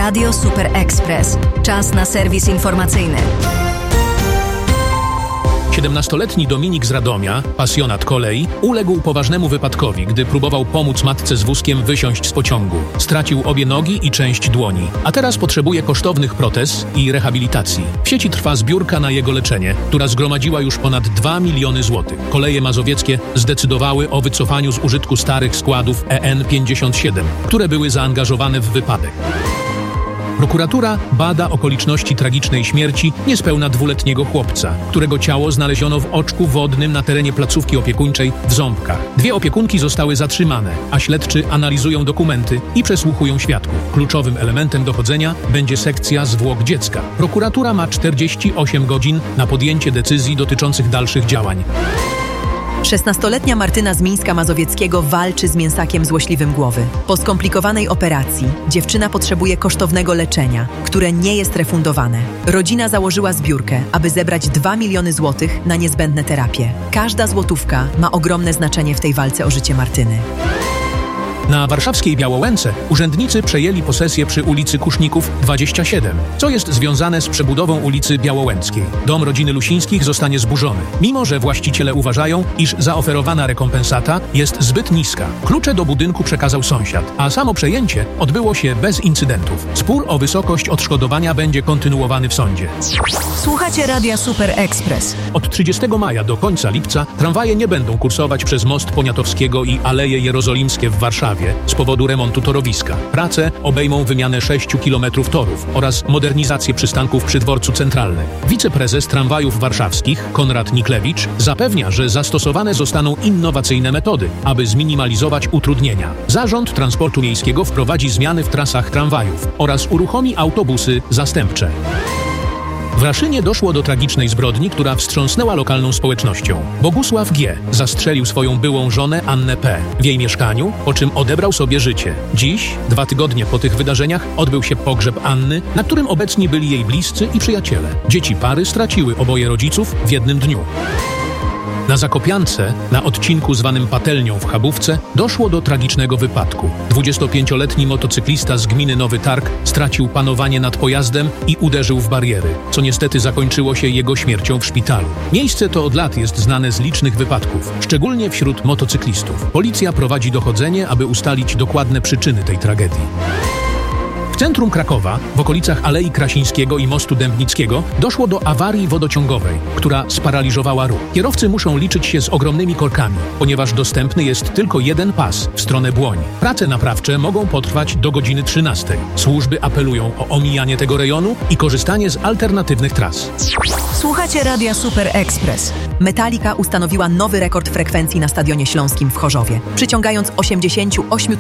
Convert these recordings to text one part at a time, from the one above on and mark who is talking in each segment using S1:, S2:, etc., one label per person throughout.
S1: Radio Super Express. Czas na serwis informacyjny.
S2: 17-letni Dominik z Radomia, pasjonat kolei, uległ poważnemu wypadkowi, gdy próbował pomóc matce z wózkiem wysiąść z pociągu. Stracił obie nogi i część dłoni, a teraz potrzebuje kosztownych protez i rehabilitacji. W sieci trwa zbiórka na jego leczenie, która zgromadziła już ponad 2 miliony złotych. Koleje mazowieckie zdecydowały o wycofaniu z użytku starych składów EN57, które były zaangażowane w wypadek. Prokuratura bada okoliczności tragicznej śmierci niespełna 2-letniego chłopca, którego ciało znaleziono w oczku wodnym na terenie placówki opiekuńczej w Ząbkach. 2 opiekunki zostały zatrzymane, a śledczy analizują dokumenty i przesłuchują świadków. Kluczowym elementem dochodzenia będzie sekcja zwłok dziecka. Prokuratura ma 48 godzin na podjęcie decyzji dotyczących dalszych działań.
S3: 16-letnia Martyna z Mińska Mazowieckiego walczy z mięsakiem złośliwym głowy. Po skomplikowanej operacji dziewczyna potrzebuje kosztownego leczenia, które nie jest refundowane. Rodzina założyła zbiórkę, aby zebrać 2 miliony złotych na niezbędne terapie. Każda złotówka ma ogromne znaczenie w tej walce o życie Martyny.
S2: Na warszawskiej Białołęce urzędnicy przejęli posesję przy ulicy Kuszników 27, co jest związane z przebudową ulicy Białołęckiej. Dom rodziny Lusińskich zostanie zburzony, mimo że właściciele uważają, iż zaoferowana rekompensata jest zbyt niska. Klucze do budynku przekazał sąsiad, a samo przejęcie odbyło się bez incydentów. Spór o wysokość odszkodowania będzie kontynuowany w sądzie.
S1: Słuchacie Radia Super Express.
S2: Od 30 maja do końca lipca tramwaje nie będą kursować przez Most Poniatowskiego i Aleje Jerozolimskie w Warszawie z powodu remontu torowiska. Prace obejmą wymianę 6 km torów oraz modernizację przystanków przy dworcu centralnym. Wiceprezes tramwajów warszawskich, Konrad Niklewicz, zapewnia, że zastosowane zostaną innowacyjne metody, aby zminimalizować utrudnienia. Zarząd Transportu Miejskiego wprowadzi zmiany w trasach tramwajów oraz uruchomi autobusy zastępcze. W Raszynie doszło do tragicznej zbrodni, która wstrząsnęła lokalną społecznością. Bogusław G. zastrzelił swoją byłą żonę Annę P. w jej mieszkaniu, po czym odebrał sobie życie. Dziś, 2 tygodnie po tych wydarzeniach, odbył się pogrzeb Anny, na którym obecni byli jej bliscy i przyjaciele. Dzieci pary straciły oboje rodziców w jednym dniu. Na Zakopiance, na odcinku zwanym Patelnią w Chabówce, doszło do tragicznego wypadku. 25-letni motocyklista z gminy Nowy Targ stracił panowanie nad pojazdem i uderzył w bariery, co niestety zakończyło się jego śmiercią w szpitalu. Miejsce to od lat jest znane z licznych wypadków, szczególnie wśród motocyklistów. Policja prowadzi dochodzenie, aby ustalić dokładne przyczyny tej tragedii. W centrum Krakowa, w okolicach Alei Krasińskiego i Mostu Dębnickiego, doszło do awarii wodociągowej, która sparaliżowała ruch. Kierowcy muszą liczyć się z ogromnymi korkami, ponieważ dostępny jest tylko jeden pas w stronę Błoń. Prace naprawcze mogą potrwać do godziny 13. Służby apelują o omijanie tego rejonu i korzystanie z alternatywnych tras.
S1: Słuchacie Radia Super Express.
S3: Metallica ustanowiła nowy rekord frekwencji na Stadionie Śląskim w Chorzowie, przyciągając 88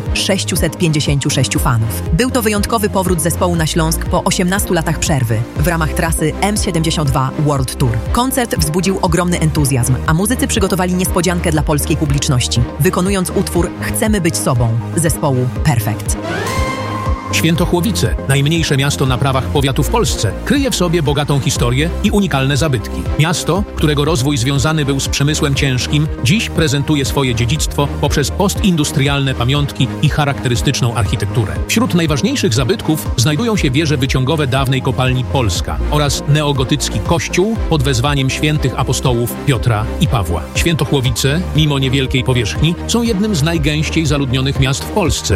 S3: 656 fanów. Był to wyjątkowy powrót zespołu na Śląsk po 18 latach przerwy w ramach trasy M72 World Tour. Koncert wzbudził ogromny entuzjazm, a muzycy przygotowali niespodziankę dla polskiej publiczności, wykonując utwór Chcemy być sobą zespołu Perfect.
S2: Świętochłowice, najmniejsze miasto na prawach powiatu w Polsce, kryje w sobie bogatą historię i unikalne zabytki. Miasto, którego rozwój związany był z przemysłem ciężkim, dziś prezentuje swoje dziedzictwo poprzez postindustrialne pamiątki i charakterystyczną architekturę. Wśród najważniejszych zabytków znajdują się wieże wyciągowe dawnej kopalni Polska oraz neogotycki kościół pod wezwaniem świętych apostołów Piotra i Pawła. Świętochłowice, mimo niewielkiej powierzchni, są jednym z najgęściej zaludnionych miast w Polsce.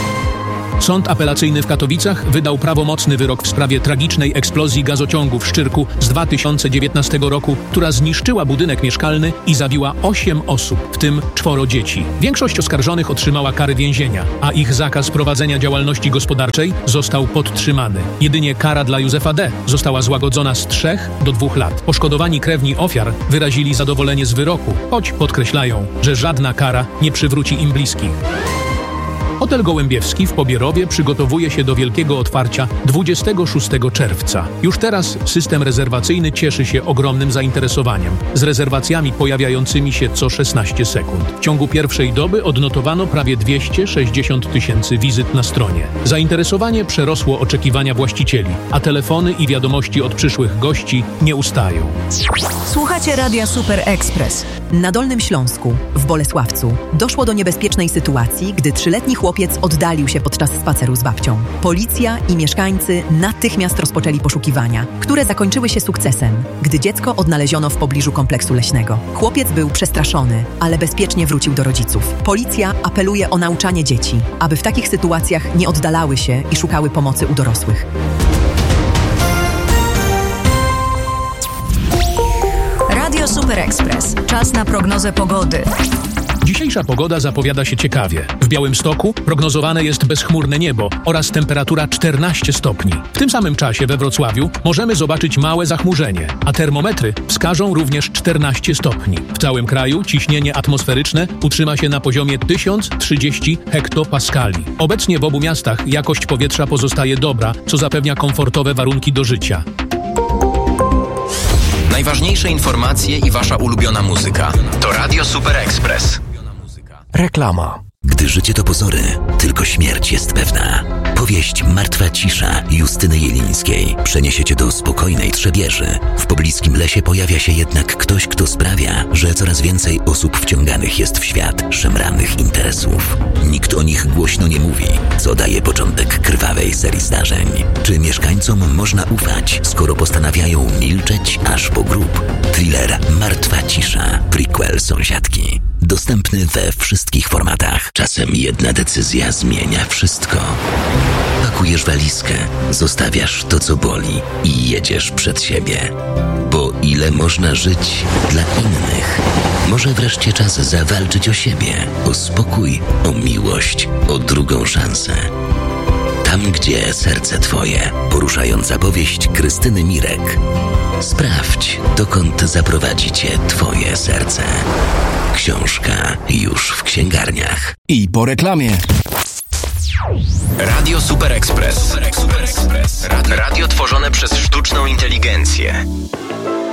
S2: Sąd apelacyjny w Katowicach wydał prawomocny wyrok w sprawie tragicznej eksplozji gazociągu w Szczyrku z 2019 roku, która zniszczyła budynek mieszkalny i zabiła 8 osób, w tym 4 dzieci. Większość oskarżonych otrzymała kary więzienia, a ich zakaz prowadzenia działalności gospodarczej został podtrzymany. Jedynie kara dla Józefa D. została złagodzona z 3 do 2 lat. Poszkodowani krewni ofiar wyrazili zadowolenie z wyroku, choć podkreślają, że żadna kara nie przywróci im bliskich. Hotel Gołębiewski w Pobierowie przygotowuje się do wielkiego otwarcia 26 czerwca. Już teraz system rezerwacyjny cieszy się ogromnym zainteresowaniem, z rezerwacjami pojawiającymi się co 16 sekund. W ciągu pierwszej doby odnotowano prawie 260 000 wizyt na stronie. Zainteresowanie przerosło oczekiwania właścicieli, a telefony i wiadomości od przyszłych gości nie ustają.
S1: Słuchacie Radia Super Express.
S3: Na Dolnym Śląsku, w Bolesławcu, doszło do niebezpiecznej sytuacji, gdy 3-letni chłopiec oddalił się podczas spaceru z babcią. Policja i mieszkańcy natychmiast rozpoczęli poszukiwania, które zakończyły się sukcesem, gdy dziecko odnaleziono w pobliżu kompleksu leśnego. Chłopiec był przestraszony, ale bezpiecznie wrócił do rodziców. Policja apeluje o nauczanie dzieci, aby w takich sytuacjach nie oddalały się i szukały pomocy u dorosłych.
S1: Radio Super Express. Czas na prognozę pogody.
S2: Dzisiejsza pogoda zapowiada się ciekawie. W Białymstoku prognozowane jest bezchmurne niebo oraz temperatura 14 stopni. W tym samym czasie we Wrocławiu możemy zobaczyć małe zachmurzenie, a termometry wskażą również 14 stopni. W całym kraju ciśnienie atmosferyczne utrzyma się na poziomie 1030 hektopaskali. Obecnie w obu miastach jakość powietrza pozostaje dobra, co zapewnia komfortowe warunki do życia.
S4: Najważniejsze informacje i wasza ulubiona muzyka. To Radio Super Express.
S5: Reklama.
S6: Gdy życie to pozory, tylko śmierć jest pewna. Powieść Martwa cisza Justyny Jelińskiej przeniesie cię do spokojnej Trzebieży. W pobliskim lesie pojawia się jednak ktoś, kto sprawia, że coraz więcej osób wciąganych jest w świat szemranych interesów. Nikt o nich głośno nie mówi, co daje początek krwawej serii zdarzeń. Czy mieszkańcom można ufać, skoro postanawiają milczeć aż po grób? Thriller Martwa cisza, prequel Sąsiadki. Dostępny we wszystkich formatach. Czasem jedna decyzja zmienia wszystko. Pakujesz walizkę, zostawiasz to, co boli i jedziesz przed siebie. Bo ile można żyć dla innych? Może wreszcie czas zawalczyć o siebie, o spokój, o miłość, o drugą szansę. Tam, gdzie serce twoje. Poruszająca powieść Krystyny Mirek. Sprawdź, dokąd zaprowadzi cię twoje serce. Książka już w księgarniach.
S5: I po reklamie.
S4: Radio Super Express. Radio tworzone przez sztuczną inteligencję.